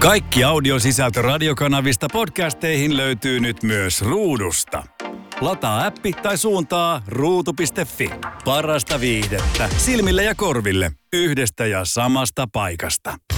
Kaikki audiosisältö radiokanavista podcasteihin löytyy nyt myös Ruudusta. Lataa appi tai suuntaa ruutu.fi. Parasta viihdettä silmille ja korville yhdestä ja samasta paikasta.